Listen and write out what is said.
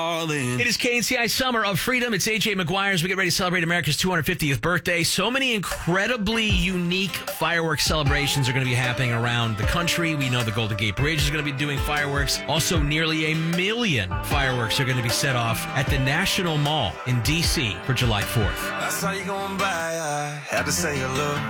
It is KNCI Summer of Freedom. It's AJ McGuire as we get ready to celebrate America's 250th birthday. So many incredibly unique fireworks celebrations are going to be happening around the country. We know the Golden Gate Bridge is going to be doing fireworks. Also, nearly 1 million fireworks are going to be set off at the National Mall in D.C. for July 4th. I saw you going by, I had to say hello.